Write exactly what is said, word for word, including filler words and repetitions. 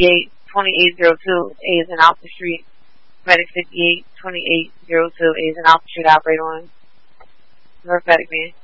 fifty-eight twenty-eight oh two, A is in Alpha Street. Medic fifty-eight twenty-eight oh two, A is in Alpha Street, operate on. Paramedic man.